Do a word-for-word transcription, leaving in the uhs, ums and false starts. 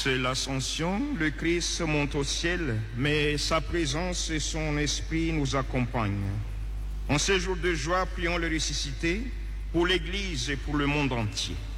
C'est l'ascension, le Christ monte au ciel, mais sa présence et son esprit nous accompagnent. En ces jours de joie, prions le ressuscité pour l'Église et pour le monde entier.